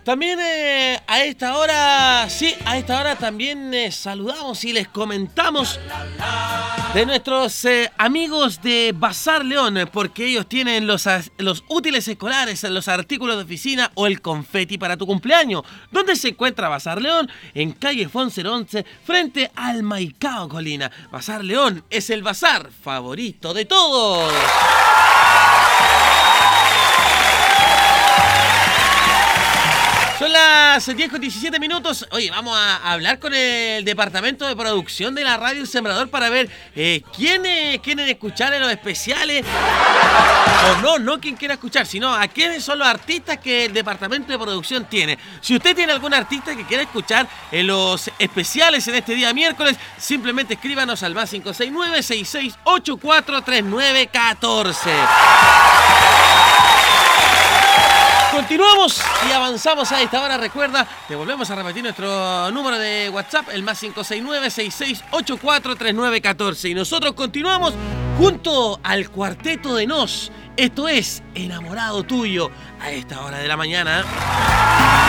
También a esta hora también saludamos y les comentamos de nuestros amigos de Bazar León, porque ellos tienen los útiles escolares, los artículos de oficina o el confeti para tu cumpleaños. ¿Dónde se encuentra Bazar León? En calle Fonser 11, frente al Maicao Colina. Bazar León es el bazar favorito de todos. Son las 10:17. Oye, vamos a hablar con el departamento de producción de la radio El Sembrador para ver quiénes quieren escuchar en los especiales. O no quién quiera escuchar, sino a quiénes son los artistas que el departamento de producción tiene. Si usted tiene algún artista que quiera escuchar en los especiales en este día miércoles, simplemente escríbanos al más 569-6684-3914. Continuamos y avanzamos a esta hora. Recuerda, te volvemos a repetir nuestro número de WhatsApp, el más 569-6684-3914. Y nosotros continuamos junto al Cuarteto de Nos. Esto es Enamorado Tuyo, a esta hora de la mañana.